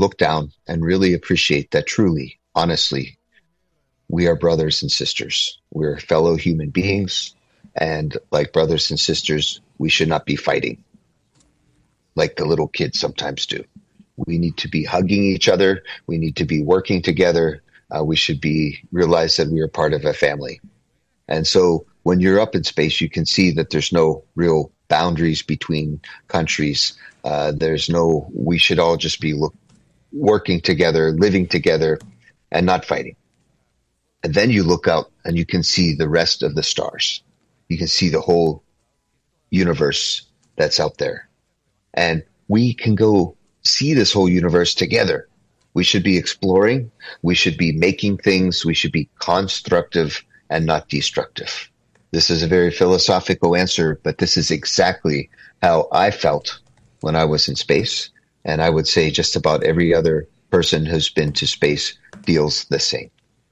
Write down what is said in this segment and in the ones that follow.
look down and really appreciate that truly, honestly, we are brothers and sisters. We're fellow human beings. And like brothers and sisters, we should not be fighting like the little kids sometimes do. We need to be hugging each other. We need to be working together. We should realize that we are part of a family. And so when you're up in space, you can see that there's no real boundaries between countries. We should all just be working together, living together, and not fighting. And then you look out and you can see the rest of the stars. You can see the whole universe that's out there. And we can go see this whole universe together. We should be exploring. We should be making things. We should be constructive and not destructive. This is a very philosophical answer, but this is exactly how I felt when I was in space. And I would say just about every other person who's been to space feels the same.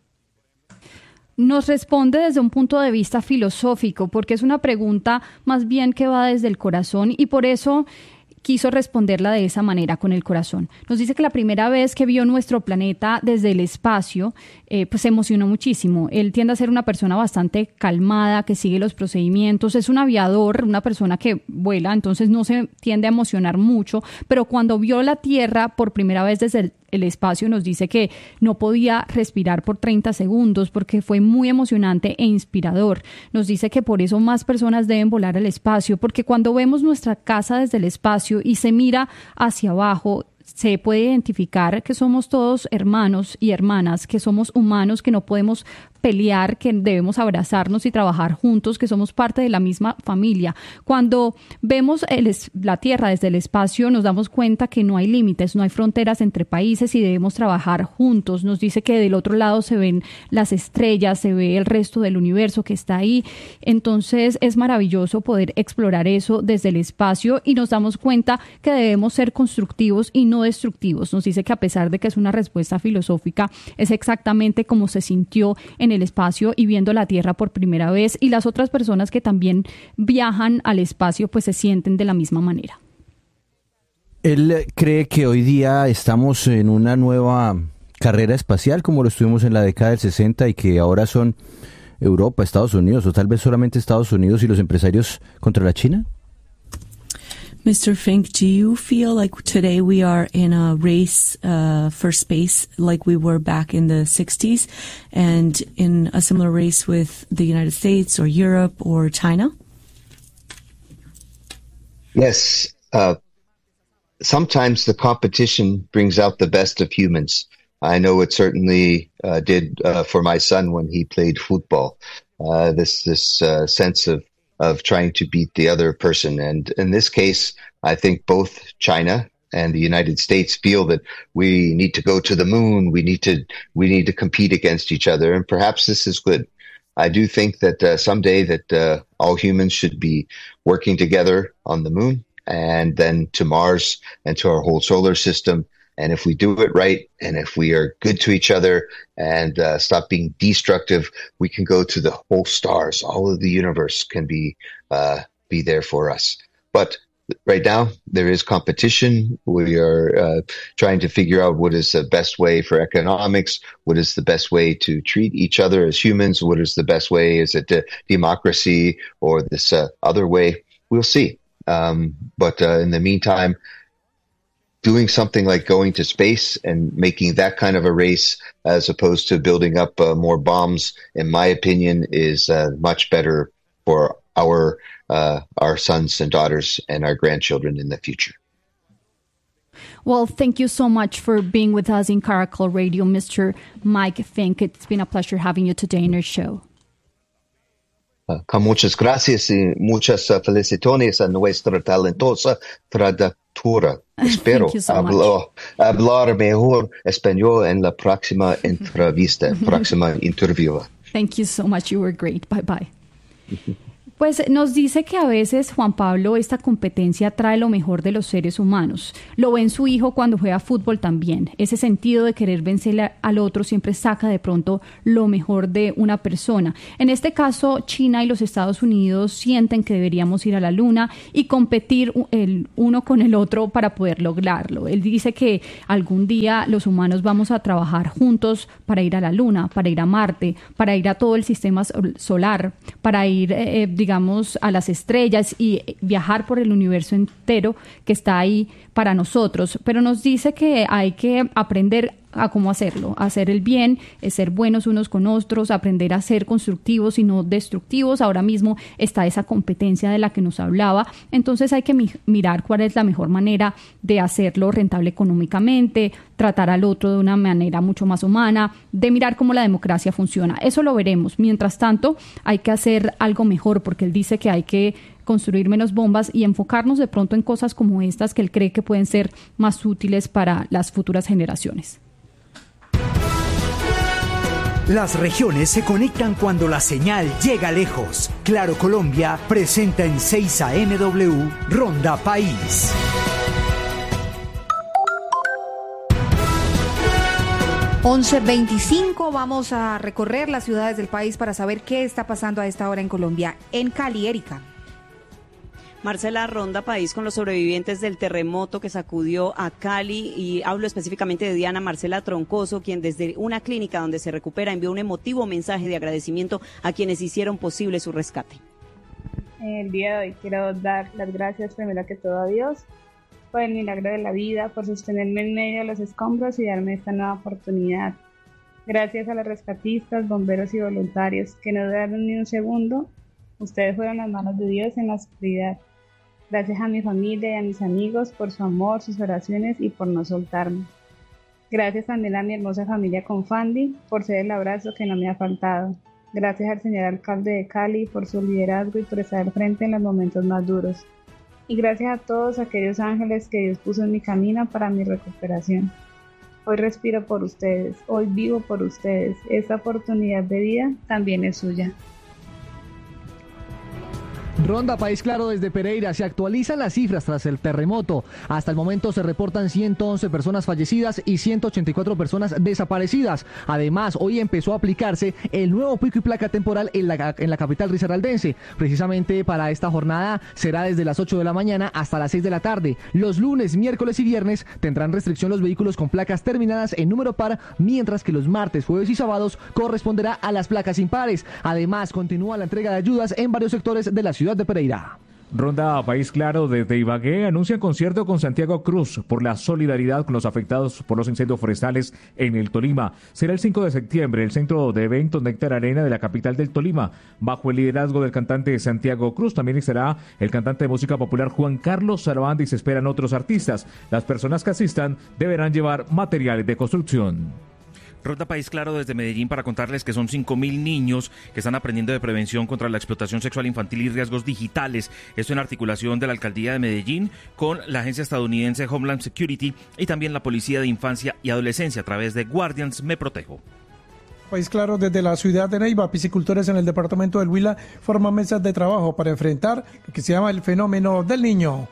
Nos responde desde un punto de vista filosófico, porque es una pregunta más bien que va desde el corazón y por eso quiso responderla de esa manera, con el corazón. Nos dice que la primera vez que vio nuestro planeta desde el espacio, pues se emocionó muchísimo. Él tiende a ser una persona bastante calmada, que sigue los procedimientos. Es un aviador, una persona que vuela, entonces no se tiende a emocionar mucho. Pero cuando vio la Tierra por primera vez desde el espacio, nos dice que no podía respirar por 30 segundos porque fue muy emocionante e inspirador. Nos dice que por eso más personas deben volar al espacio, porque cuando vemos nuestra casa desde el espacio y se mira hacia abajo, se puede identificar que somos todos hermanos y hermanas, que somos humanos, que no podemos pelear, que debemos abrazarnos y trabajar juntos, que somos parte de la misma familia. Cuando vemos la Tierra desde el espacio, nos damos cuenta que no hay límites, no hay fronteras entre países y debemos trabajar juntos. Nos dice que del otro lado se ven las estrellas, se ve el resto del universo que está ahí. Entonces es maravilloso poder explorar eso desde el espacio y nos damos cuenta que debemos ser constructivos y no destructivos. Nos dice que a pesar de que es una respuesta filosófica, es exactamente como se sintió en el espacio y viendo la Tierra por primera vez, y las otras personas que también viajan al espacio pues se sienten de la misma manera. Él cree que hoy día estamos en una nueva carrera espacial como lo estuvimos en la década del 60 y que ahora son Europa, Estados Unidos o tal vez solamente Estados Unidos y los empresarios contra la China. Mr. Fink, do you feel like today we are in a race for space like we were back in the 60s and in a similar race with the United States or Europe or China? Yes. Sometimes the competition brings out the best of humans. I know it certainly did for my son when he played football. This sense of trying to beat the other person. And in this case, I think both China and the United States feel that we need to go to the moon. We need to compete against each other. And perhaps this is good. I do think that someday that all humans should be working together on the moon and then to Mars and to our whole solar system. And if we do it right, and if we are good to each other and stop being destructive, we can go to the whole stars. All of the universe can be there for us. But right now, there is competition. We are trying to figure out what is the best way for economics, what is the best way to treat each other as humans, what is the best way, is it democracy or this other way? We'll see. But in the meantime, doing something like going to space and making that kind of a race as opposed to building up more bombs, in my opinion, is much better for our sons and daughters and our grandchildren in the future. Well, thank you so much for being with us in Caracol Radio, Mr. Mike Fink. It's been a pleasure having you today in our show. Muchas gracias y muchas felicitaciones a nuestra talentosa traductora. Espero hablar mejor español en la próxima entrevista, próxima interview. Thank you so much. You were great. Bye-bye. Pues nos dice que a veces, Juan Pablo, esta competencia trae lo mejor de los seres humanos. Lo ve en su hijo cuando juega fútbol también. Ese sentido de querer vencer al otro siempre saca de pronto lo mejor de una persona. En este caso, China y los Estados Unidos sienten que deberíamos ir a la Luna y competir el uno con el otro para poder lograrlo. Él dice que algún día los humanos vamos a trabajar juntos para ir a la Luna, para ir a Marte, para ir a todo el sistema solar, para ir, digamos, a las estrellas y viajar por el universo entero que está ahí para nosotros. Pero nos dice que hay que aprender a cómo hacerlo, hacer el bien, ser buenos unos con otros, aprender a ser constructivos y no destructivos. Ahora mismo está esa competencia de la que nos hablaba, entonces hay que mirar cuál es la mejor manera de hacerlo rentable económicamente, tratar al otro de una manera mucho más humana, de mirar cómo la democracia funciona. Eso lo veremos. Mientras tanto, hay que hacer algo mejor, porque él dice que hay que construir menos bombas y enfocarnos de pronto en cosas como estas que él cree que pueden ser más útiles para las futuras generaciones. Las regiones se conectan cuando la señal llega lejos. Claro Colombia presenta en 6 AMW Ronda País. (11:25) Vamos a recorrer las ciudades del país para saber qué está pasando a esta hora en Colombia. En Cali, Erika. Marcela, Ronda País con los sobrevivientes del terremoto que sacudió a Cali, y hablo específicamente de Diana Marcela Troncoso, quien desde una clínica donde se recupera envió un emotivo mensaje de agradecimiento a quienes hicieron posible su rescate. El día de hoy quiero dar las gracias primero que todo a Dios por el milagro de la vida, por sostenerme en medio de los escombros y darme esta nueva oportunidad. Gracias a los rescatistas, bomberos y voluntarios que no dudaron ni un segundo. Ustedes fueron las manos de Dios en la oscuridad. Gracias a mi familia y a mis amigos por su amor, sus oraciones y por no soltarme. Gracias también a mi hermosa familia Confandi por ser el abrazo que no me ha faltado. Gracias al señor alcalde de Cali por su liderazgo y por estar al frente en los momentos más duros. Y gracias a todos aquellos ángeles que Dios puso en mi camino para mi recuperación. Hoy respiro por ustedes, hoy vivo por ustedes. Esta oportunidad de vida también es suya. Ronda País Claro desde Pereira. Se actualizan las cifras tras el terremoto. Hasta el momento se reportan 111 personas fallecidas y 184 personas desaparecidas. Además, hoy empezó a aplicarse el nuevo pico y placa temporal en la capital risaraldense. Precisamente para esta jornada será desde las 8 de la mañana hasta las 6 de la tarde. Los lunes, miércoles y viernes tendrán restricción los vehículos con placas terminadas en número par, mientras que los martes, jueves y sábados corresponderá a las placas impares. Además, continúa la entrega de ayudas en varios sectores de la ciudad de Pereira. Ronda País Claro desde Ibagué anuncia concierto con Santiago Cruz por la solidaridad con los afectados por los incendios forestales en el Tolima. Será el 5 de septiembre el centro de eventos Néctar Arena de la capital del Tolima, bajo el liderazgo del cantante Santiago Cruz. También estará el cantante de música popular Juan Carlos Sarabanda y se esperan otros artistas. Las personas que asistan deberán llevar materiales de construcción. Ronda País Claro desde Medellín para contarles que son 5.000 niños que están aprendiendo de prevención contra la explotación sexual infantil y riesgos digitales. Esto en articulación de la Alcaldía de Medellín con la agencia estadounidense Homeland Security y también la Policía de Infancia y Adolescencia a través de Guardians Me Protejo. País Claro desde la ciudad de Neiva. Piscicultores en el departamento del Huila forman mesas de trabajo para enfrentar lo que se llama el fenómeno del niño.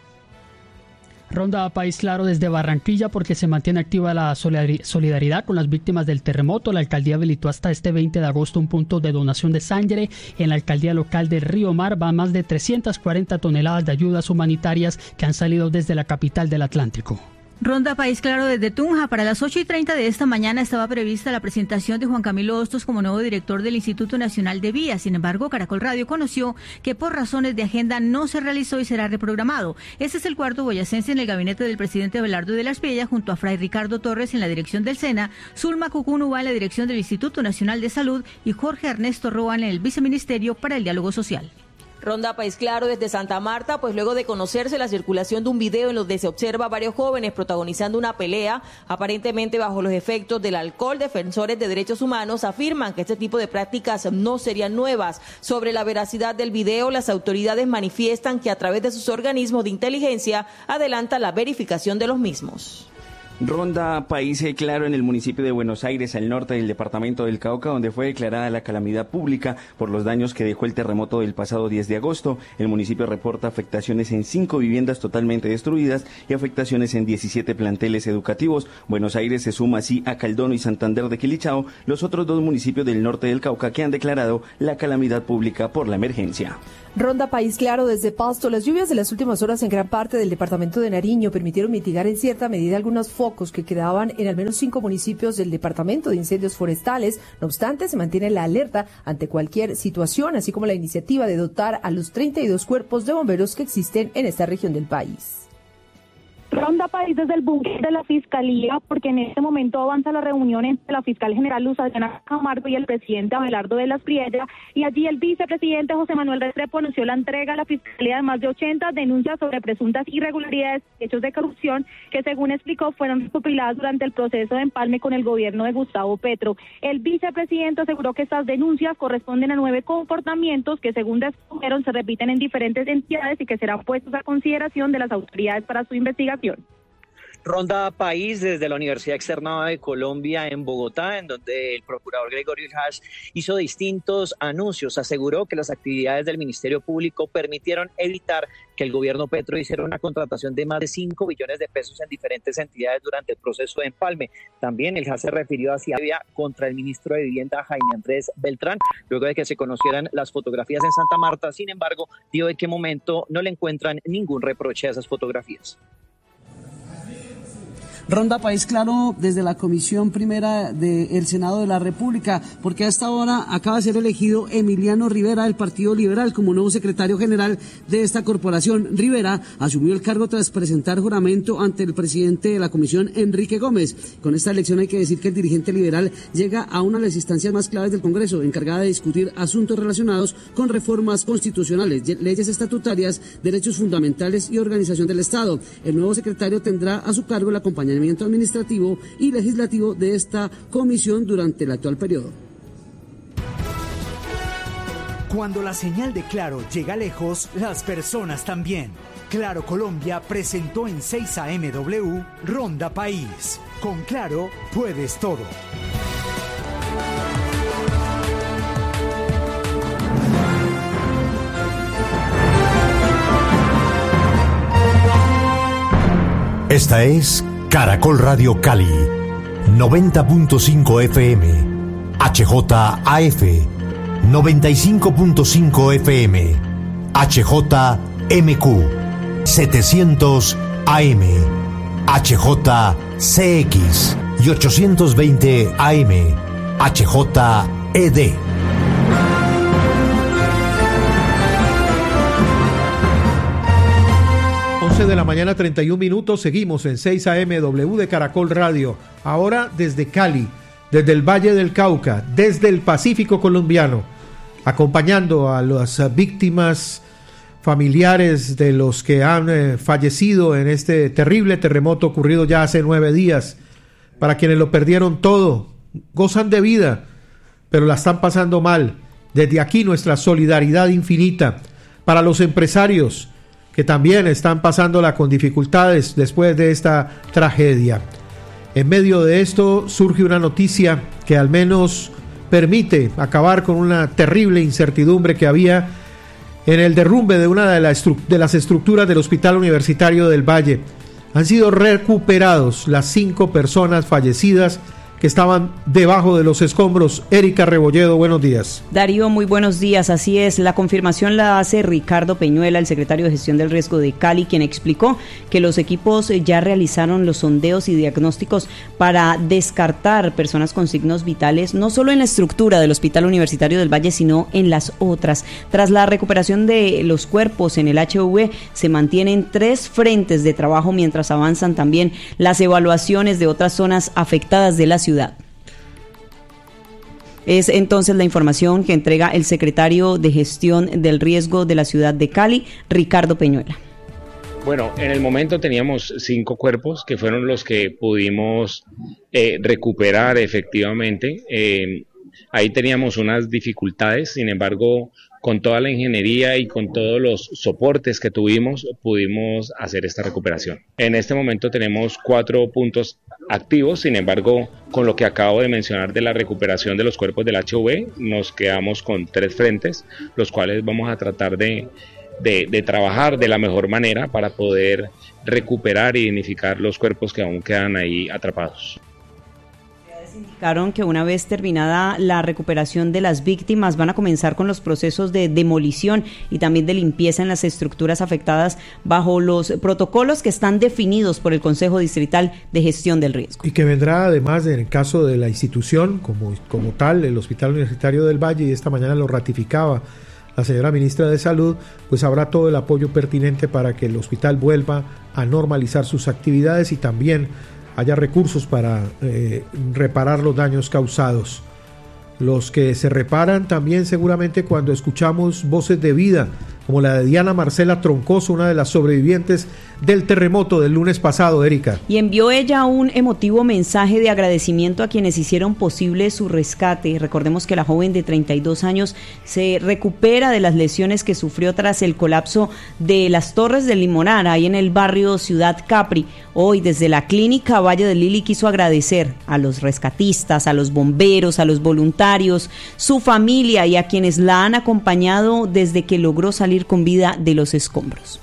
Ronda País Claro desde Barranquilla porque se mantiene activa la solidaridad con las víctimas del terremoto. La alcaldía habilitó hasta este 20 de agosto un punto de donación de sangre. En la alcaldía local de Río Mar van más de 340 toneladas de ayudas humanitarias que han salido desde la capital del Atlántico. Ronda País Claro desde Tunja. Para las 8:30 de esta mañana estaba prevista la presentación de Juan Camilo Hostos como nuevo director del Instituto Nacional de Vías. Sin embargo, Caracol Radio conoció que por razones de agenda no se realizó y será reprogramado. Este es el cuarto boyacense en el gabinete del presidente Abelardo de la Espriella, junto a Fray Ricardo Torres en la dirección del SENA, Zulma Cucúnuba en la dirección del Instituto Nacional de Salud y Jorge Ernesto Roan en el Viceministerio para el Diálogo Social. Ronda País Claro desde Santa Marta, pues luego de conocerse la circulación de un video en donde se observa a varios jóvenes protagonizando una pelea, aparentemente bajo los efectos del alcohol, defensores de derechos humanos afirman que este tipo de prácticas no serían nuevas. Sobre la veracidad del video, las autoridades manifiestan que a través de sus organismos de inteligencia adelantan la verificación de los mismos. Ronda país claro en el municipio de Buenos Aires, al norte del departamento del Cauca, donde fue declarada la calamidad pública por los daños que dejó el terremoto del pasado 10 de agosto. El municipio reporta afectaciones en 5 viviendas totalmente destruidas y afectaciones en 17 planteles educativos. Buenos Aires se suma así a Caldono y Santander de Quilichao, los otros 2 municipios del norte del Cauca que han declarado la calamidad pública por la emergencia. Ronda país claro desde Pasto. Las lluvias de las últimas horas en gran parte del departamento de Nariño permitieron mitigar en cierta medida algunos focos que quedaban en al menos 5 municipios del departamento de incendios forestales. No obstante, se mantiene la alerta ante cualquier situación, así como la iniciativa de dotar a los 32 cuerpos de bomberos que existen en esta región del país. Ronda país desde el búnker de la Fiscalía, porque en este momento avanza la reunión entre la fiscal general Luz Adriana Camargo y el presidente Abelardo de las Priella, y allí el vicepresidente José Manuel Restrepo anunció la entrega a la Fiscalía de más de 80 denuncias sobre presuntas irregularidades y hechos de corrupción que, según explicó, fueron recopiladas durante el proceso de empalme con el gobierno de Gustavo Petro. El vicepresidente aseguró que estas denuncias corresponden a 9 comportamientos que, según descubrieron, se repiten en diferentes entidades y que serán puestos a consideración de las autoridades para su investigación. Ronda país desde la Universidad Externada de Colombia en Bogotá, en donde el procurador Gregorio Hash hizo distintos anuncios. Aseguró que las actividades del Ministerio Público permitieron evitar que el gobierno Petro hiciera una contratación de más de 5 billones de pesos en diferentes entidades durante el proceso de empalme. También el Hash se refirió hacia contra el ministro de Vivienda, Jaime Andrés Beltrán, luego de que se conocieran las fotografías en Santa Marta. Sin embargo, dijo de qué momento no le encuentran ningún reproche a esas fotografías. Ronda país claro desde la Comisión Primera del Senado de la República, porque a esta hora acaba de ser elegido Emiliano Rivera del Partido Liberal como nuevo secretario general de esta corporación. Rivera asumió el cargo tras presentar juramento ante el presidente de la Comisión, Enrique Gómez. Con esta elección hay que decir que el dirigente liberal llega a una de las instancias más claves del Congreso, encargada de discutir asuntos relacionados con reformas constitucionales, leyes estatutarias, derechos fundamentales y organización del Estado. El nuevo secretario tendrá a su cargo el acompañamiento administrativo y legislativo de esta comisión durante el actual periodo. Cuando la señal de Claro llega lejos, las personas también. Claro Colombia presentó en 6 AM Ronda País. Con Claro puedes todo. Esta es Caracol Radio Cali, 90.5 FM, HJAF, 95.5 FM, HJMQ, 700 AM, HJCX y 820 AM, HJED. De la mañana 31 minutos, seguimos en 6 AM de Caracol Radio, ahora desde Cali, desde el Valle del Cauca, desde el Pacífico colombiano, acompañando a las víctimas familiares de los que han fallecido en este terrible terremoto ocurrido ya hace 9 días, para quienes lo perdieron todo, gozan de vida, pero la están pasando mal. Desde aquí nuestra solidaridad infinita para los empresarios que también están pasándola con dificultades después de esta tragedia. En medio de esto surge una noticia que al menos permite acabar con una terrible incertidumbre que había en el derrumbe de una de las estructuras del Hospital Universitario del Valle. Han sido recuperados las 5 personas fallecidas que estaban debajo de los escombros. Erika Rebolledo, buenos días. Darío, muy buenos días. Así es, la confirmación la hace Ricardo Peñuela, el secretario de Gestión del Riesgo de Cali, quien explicó que los equipos ya realizaron los sondeos y diagnósticos para descartar personas con signos vitales, no solo en la estructura del Hospital Universitario del Valle, sino en las otras. Tras la recuperación de los cuerpos en el HV, se mantienen 3 frentes de trabajo mientras avanzan también las evaluaciones de otras zonas afectadas de la ciudad. Es entonces la información que entrega el secretario de Gestión del Riesgo de la ciudad de Cali, Ricardo Peñuela. Bueno, en el momento teníamos 5 cuerpos que fueron los que pudimos recuperar efectivamente. Ahí teníamos unas dificultades, sin embargo, con toda la ingeniería y con todos los soportes que tuvimos, pudimos hacer esta recuperación. En este momento tenemos 4 puntos activos, sin embargo, con lo que acabo de mencionar de la recuperación de los cuerpos del HIV, nos quedamos con 3 frentes, los cuales vamos a tratar de trabajar de la mejor manera para poder recuperar e identificar los cuerpos que aún quedan ahí atrapados. Indicaron que una vez terminada la recuperación de las víctimas van a comenzar con los procesos de demolición y también de limpieza en las estructuras afectadas bajo los protocolos que están definidos por el Consejo Distrital de Gestión del Riesgo. Y que vendrá además, en el caso de la institución como tal, el Hospital Universitario del Valle, y esta mañana lo ratificaba la señora ministra de Salud, pues habrá todo el apoyo pertinente para que el hospital vuelva a normalizar sus actividades y también haya recursos para reparar los daños causados. Los que se reparan también seguramente cuando escuchamos voces de vida, como la de Diana Marcela Troncoso, una de las sobrevivientes del terremoto del lunes pasado, Erika. Y envió ella un emotivo mensaje de agradecimiento a quienes hicieron posible su rescate. Recordemos que la joven de 32 años se recupera de las lesiones que sufrió tras el colapso de las Torres del Limonar, ahí en el barrio Ciudad Capri. Hoy, desde la clínica Valle del Lili, quiso agradecer a los rescatistas, a los bomberos, a los voluntarios, su familia y a quienes la han acompañado desde que logró salir con vida de los escombros.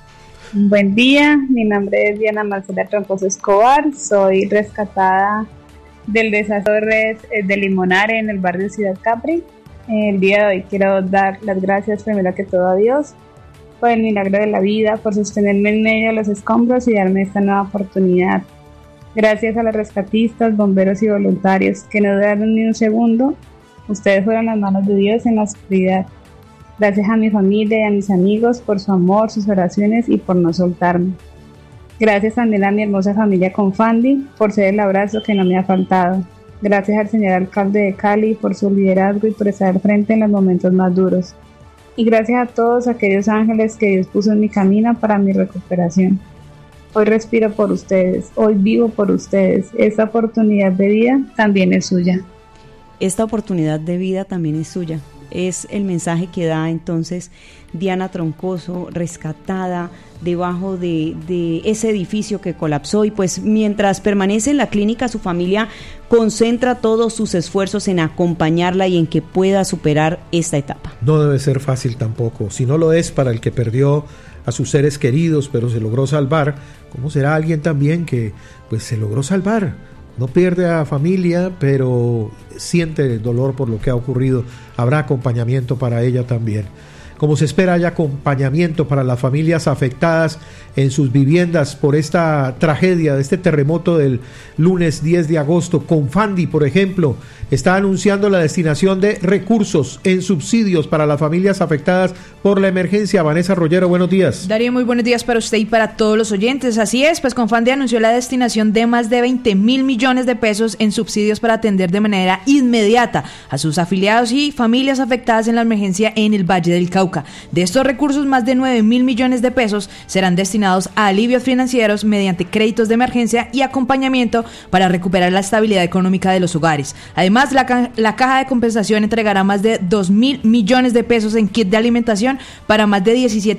Buen día, mi nombre es Diana Marcela Troncoso Escobar, soy rescatada del desastre de Limonar en el barrio Ciudad Capri. El día de hoy quiero dar las gracias primero que todo a Dios por el milagro de la vida, por sostenerme en medio de los escombros y darme esta nueva oportunidad. Gracias a los rescatistas, bomberos y voluntarios que no dudaron ni un segundo. Ustedes fueron las manos de Dios en la oscuridad. Gracias a mi familia y a mis amigos por su amor, sus oraciones y por no soltarme. Gracias también a mi hermosa familia Confandi por ser el abrazo que no me ha faltado. Gracias al señor alcalde de Cali por su liderazgo y por estar al frente en los momentos más duros. Y gracias a todos aquellos ángeles que Dios puso en mi camino para mi recuperación. Hoy respiro por ustedes, hoy vivo por ustedes. Esta oportunidad de vida también es suya. Esta oportunidad de vida también es suya. Es el mensaje que da entonces Diana Troncoso, rescatada debajo de ese edificio que colapsó, y pues mientras permanece en la clínica su familia concentra todos sus esfuerzos en acompañarla y en que pueda superar esta etapa. No debe ser fácil tampoco, si no lo es para el que perdió a sus seres queridos pero se logró salvar, ¿cómo será alguien también que pues se logró salvar? No pierde a familia, pero siente dolor por lo que ha ocurrido. Habrá acompañamiento para ella también. Como se espera, haya acompañamiento para las familias afectadas en sus viviendas por esta tragedia de este terremoto del lunes 10 de agosto. Confandi, por ejemplo, está anunciando la destinación de recursos en subsidios para las familias afectadas por la emergencia. Vanessa Rollero, buenos días. Darío, muy buenos días para usted y para todos los oyentes. Así es, pues Confandi anunció la destinación de más de 20.000 millones de pesos en subsidios para atender de manera inmediata a sus afiliados y familias afectadas en la emergencia en el Valle del Cauca. De estos recursos, más de 9.000 millones de pesos serán destinados a alivios financieros mediante créditos de emergencia y acompañamiento para recuperar la estabilidad económica de los hogares. Además, la caja de compensación entregará más de 2.000 millones de pesos en kit de alimentación para más de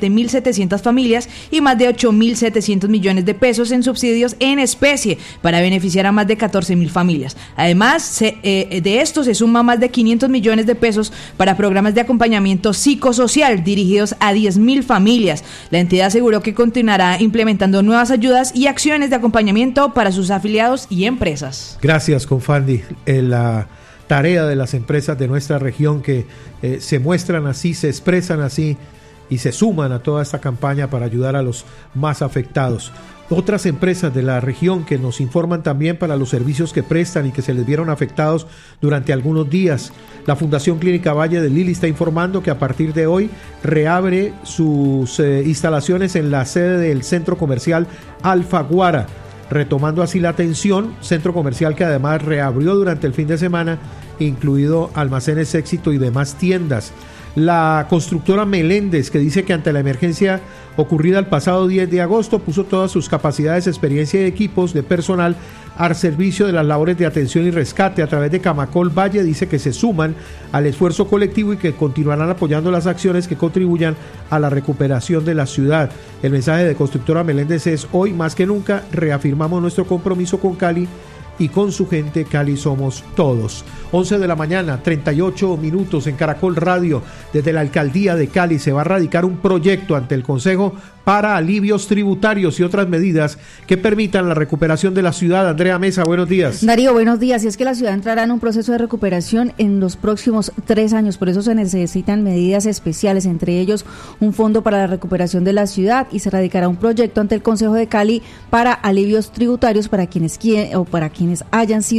17.700 familias y más de 8.700 millones de pesos en subsidios en especie para beneficiar a más de 14.000 familias. Además, de esto se suma más de 500 millones de pesos para programas de acompañamiento psicosocial dirigidos a 10.000 familias. La entidad aseguró que continuará implementando nuevas ayudas y acciones de acompañamiento para sus afiliados y empresas. Gracias, Confandi. La tarea de las empresas de nuestra región que se muestran así, se expresan así y se suman a toda esta campaña para ayudar a los más afectados. Otras empresas de la región que nos informan también para los servicios que prestan y que se les vieron afectados durante algunos días. La Fundación Clínica Valle del Lili está informando que a partir de hoy reabre sus instalaciones en la sede del centro comercial Alfaguara, retomando así la atención, centro comercial que además reabrió durante el fin de semana, incluido almacenes Éxito y demás tiendas. La constructora Meléndez, que dice que ante la emergencia ocurrida el pasado 10 de agosto, puso todas sus capacidades, experiencia y equipos de personal al servicio de las labores de atención y rescate. A través de Camacol Valle dice que se suman al esfuerzo colectivo y que continuarán apoyando las acciones que contribuyan a la recuperación de la ciudad. El mensaje de constructora Meléndez es: hoy más que nunca reafirmamos nuestro compromiso con Cali y con su gente. Cali somos todos. 11 de la mañana, 38 minutos en Caracol Radio. Desde la Alcaldía de Cali se va a radicar un proyecto ante el Consejo para alivios tributarios y otras medidas que permitan la recuperación de la ciudad. Andrea Mesa, buenos días. Darío, buenos días. Y es que la ciudad entrará en un proceso de recuperación en los próximos 3 años, por eso se necesitan medidas especiales, entre ellos un fondo para la recuperación de la ciudad, y se radicará un proyecto ante el Consejo de Cali para alivios tributarios para quienes hayan sido